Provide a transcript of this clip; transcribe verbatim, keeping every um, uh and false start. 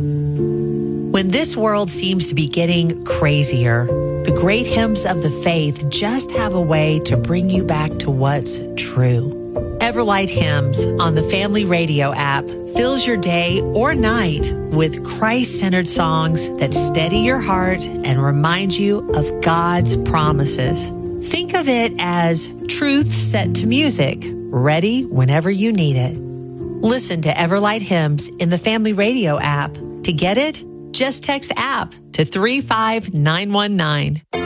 When this world seems to be getting crazier, the great hymns of the faith just have a way to bring you back to what's true. Everlight Hymns on the Family Radio app fills your day or night with Christ-centered songs that steady your heart and remind you of God's promises. Think of it as truth set to music, ready whenever you need it. Listen to Everlight Hymns in the Family Radio app. To get it, just text app to three five nine one nine.